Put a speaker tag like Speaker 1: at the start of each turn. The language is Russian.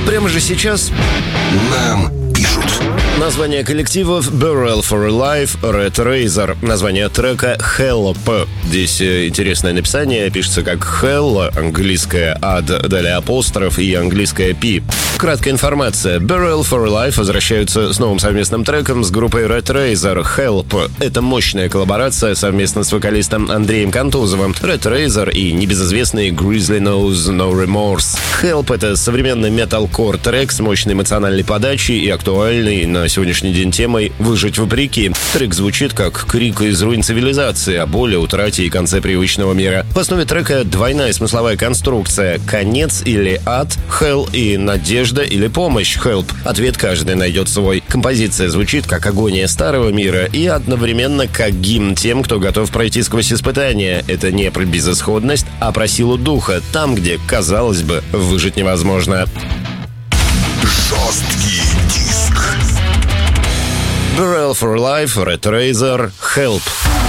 Speaker 1: Прямо же сейчас
Speaker 2: нам пишут.
Speaker 1: название коллективов Burial for Life, Red Razor. Название трека Help. Здесь интересное написание. Пишется как Hell, английское ад, далее апостроф и английское P. Краткая информация. Burial for Life возвращаются с новым совместным треком с группой Red Razor. Help. Это мощная коллаборация совместно с вокалистом Андреем Кантузовым. Red Razor и небезызвестный Grizzly Knows No Remorse. Help — это современный металкор трек с мощной эмоциональной подачей и актуальной на сегодняшний день темой «Выжить вопреки». Трек звучит как крик из руин цивилизации о боли, утрате и конце привычного мира. В основе трека двойная смысловая конструкция: конец или ад, hell, и надежда или помощь, help. Ответ каждый найдет свой. Композиция звучит как агония старого мира и одновременно как гимн тем, кто готов пройти сквозь испытания. Это не про безысходность, а про силу духа, там, где, казалось бы, выжить невозможно.
Speaker 2: Жесткий диск.
Speaker 1: Burial for Life, Red Razor, Help.